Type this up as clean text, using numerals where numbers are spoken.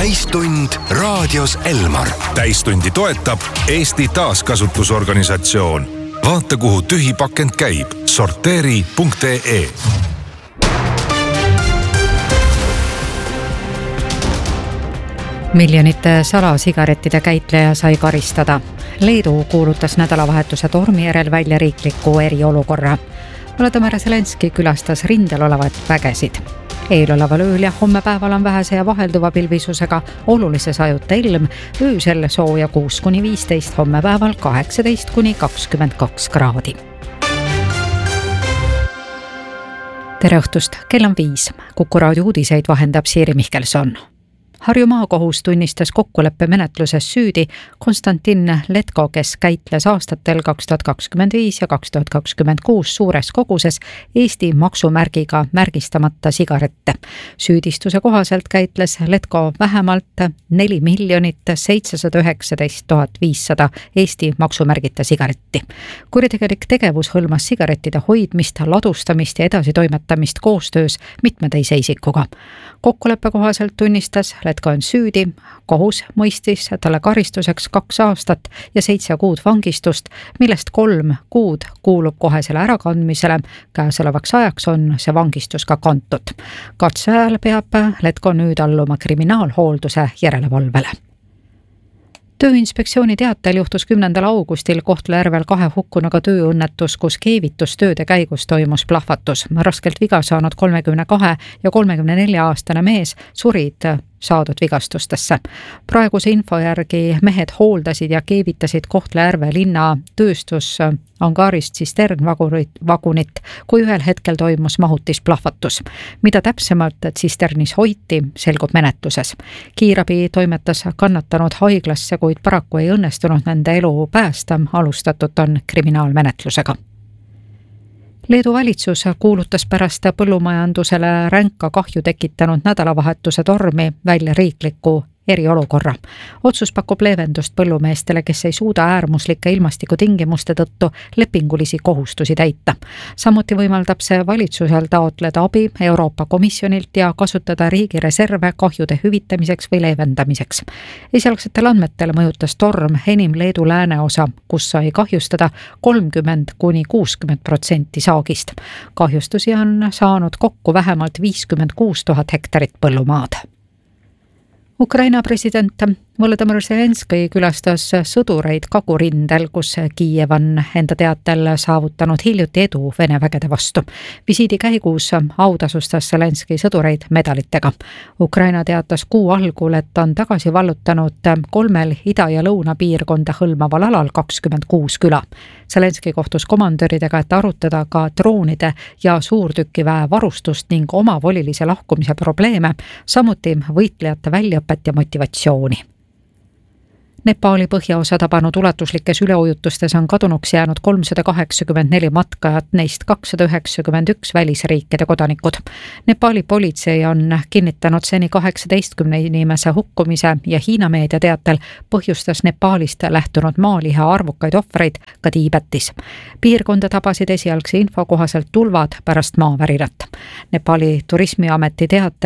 täistund raadios Elmar. Täistundi toetab Eesti Taaskasutusorganisatsioon. Vaata, kuhu tühi pakend käib. Sorteeri.ee. Miljonite salasigarettide käitleja sai karistada. Leedu kuulutas nädalavahetuse tormi järel välja riikliku eriolukorra. Volodõmõr Zelenski külastas rindel olevat vägesid. Eeloleval ööl ja homme päeval on vähese ja vahelduva pilvisusega olulise sajuta ilm, öösel sooja 6-15, homme päeval 18-22 kraadi. Tere õhtust, kell on 5. Kuku raadio uudiseid vahendab Siiri Mihkelson. Harju maakohus tunnistas kokkuleppe menetluses süüdi Konstantin Letko, kes käitles aastatel 2025 ja 2026 suures koguses Eesti maksumärgiga märgistamata sigarette. Süüdistuse kohaselt käitles Letko vähemalt 4 719 500 Eesti maksumärgita sigaretti. Kuritegelik tegevus hõlmas sigarettide hoidmist, ladustamist ja edasitoimetamist koostöös mitme teise isikuga. Kokkuleppe kohaselt tunnistas Letko on süüdi, kohus mõistis talle karistuseks 2 aastat ja 7 kuud vangistust, millest 3 kuud kuulub kohesele ärakandmisele. Käesolevaks ajaks on see vangistus ka kantud. Katse ajal peab Letko nüüd alluma kriminaalhoolduse järelevalvele. Tööinspektsiooni teatel juhtus 10. augustil Kohtla-Järvel 2 hukkunuga tööõnnetus, kus keevitustööde käigus toimus plahvatus. Raskelt viga saanud 32 ja 34-aastane mees surid saadud vigastustesse. Praeguse info järgi mehed hooldasid ja keevitasid Kohtla-Järve linna tööstusangaarist tsisternvagunit, kui ühel hetkel toimus mahutisplahvatus. Mida täpsemalt tsisternis hoiti, selgub menetluses. Kiirabi toimetas kannatanud haiglasse, kuid paraku ei õnnestunud nende elu päästa, alustatud on kriminaalmenetlusega. Leedu valitsus kuulutas pärast põllumajandusele ränka kahju tekitanud nädalavahetuse tormi välja riikliku eriolukorra. Otsus pakub leevendust põllumeestele, kes ei suuda äärmuslike ilmastikutingimuste tõttu lepingulisi kohustusi täita. Samuti võimaldab see valitsusel taotleda abi Euroopa Komisjonilt ja kasutada riigi reserve kahjude hüvitamiseks või leevendamiseks. Esialgsetel andmetel mõjutas torm enim Leedu lääneosa, kus sai kahjustada 30-60% saagist. Kahjustusi on saanud kokku vähemalt 56 000 hektarit põllumaad. Ukraina president Volodõmõr Zelenski külastas sõdureid Kagu-rindel, kus Kiiev on enda teatel saavutanud hiljuti edu Vene vägede vastu. Visiidi käigus autasustas Zelenski sõdureid medalitega. Ukraina teatas kuu algul, et on tagasi vallutanud 3 ida- ja lõunapiirkonda hõlmaval alal 26 küla. Zelenski kohtus komandöridega, et arutada ka droonide ja suurtükiväe varustust ning omavolilise lahkumise probleeme, samuti võitlejate väljaõpet ja motivatsiooni. Nepaali põhjaosa tabanud ulatuslikes üleujutustes on kadunuks jäänud 384 matkajat, neist 291 välisriikide kodanikud. Nepaali politsei on kinnitanud seni 18 inimese hukkumise ja Hiina meedia teatel põhjustas Nepaalist lähtunud maaliha arvukaid ohvreid ka Tiibetis. Piirkonda tabasid esialgse info kohaselt tulvad pärast maavärinat. Nepaali turismiameti teatel